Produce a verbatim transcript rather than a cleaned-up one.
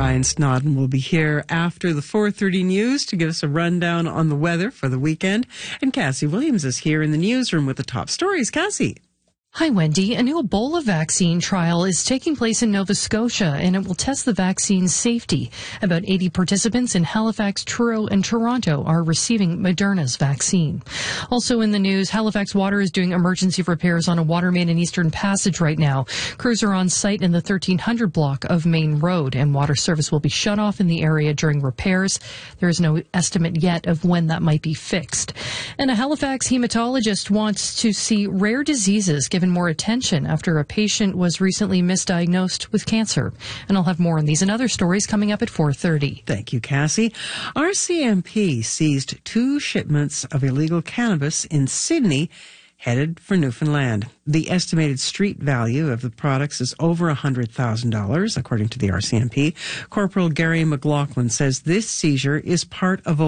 Brian Snodden will be here after the four thirty news to give us a rundown on the weather for the weekend. And Cassie Williams is here in the newsroom with the top stories. Cassie. Hi, Wendy. A new Ebola vaccine trial is taking place in Nova Scotia, and it will test the vaccine's safety. About eighty participants in Halifax, Truro, and Toronto are receiving Moderna's vaccine. Also in the news, Halifax Water is doing emergency repairs on a water main in Eastern Passage right now. Crews are on site in the thirteen hundred block of Main Road, and water service will be shut off in the area during repairs. There is no estimate yet of when that might be fixed. And a Halifax hematologist wants to see rare diseases given more attention after a patient was recently misdiagnosed with cancer. And I'll have more on these and other stories coming up at four thirty. Thank you, Cassie. R C M P seized two shipments of illegal cannabis in Sydney headed for Newfoundland. The estimated street value of the products is over one hundred thousand dollars, according to the R C M P. Corporal Gary McLaughlin says this seizure is part of a